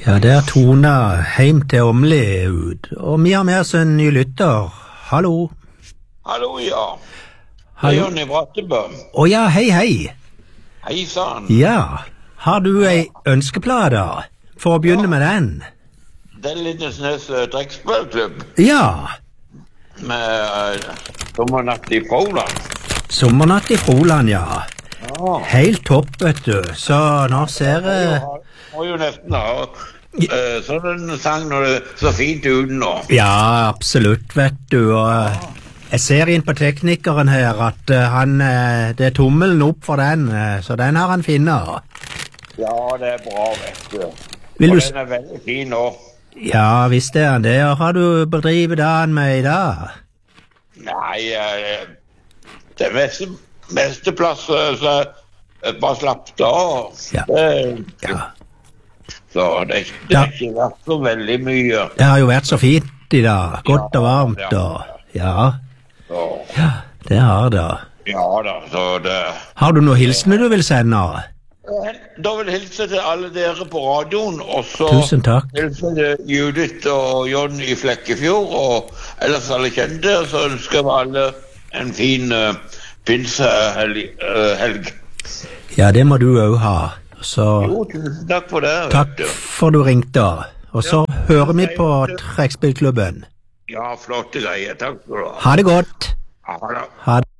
Ja, der toner heim til Åmli ut, og vi har med oss en ny lytter. Hallo. Hallo, ja. Hallo. Det er Jonny Brattebø. Å ja, hei, hei. Hei sann. Ja, har du ei ønskeplate? For å begynne med den. Det er Lindesnes trekkspillklubb Ja, med sommernatt i Froland. sommernatt i Froland, ja. Ja. Helt topp, vet du. Så nå ser jeg... Må jo nesten ha sånn en sang når det er så fint uten nå. Ja, absolutt, vet du. Og jeg ser inn på teknikeren her at det er tommelen opp for den, så den har han finnet. Ja, det er bra, vet du. Vil Og du... den er veldig fin nå. Ja, visst er han det. Og har du bedrivet dagen med i dag? Nei, det er meste plass så bare slappet av. Ja. Ja. Så det har ikke vært så veldig mye. Det har jo vært så fint i dag. Godt og varmt og... Ja, Så, ja, det har det. ja da, så det... Har du noe hilsene du vil sende? Da vil jeg hilse til alle dere på radioen, og så Tusen takk. hilse til Judith og John i Flekkefjord, og ellers alle kjente, så ønsker vi alle en fin pinsehelg. Ja, det må du også ha. Så Jo, tusen takk for det. takk vet du. for du ringte. Og så hører vi på trekkspillklubben. Ja, flotte greier. Takk skal du ha. Ha det godt. Ha det. Ha det.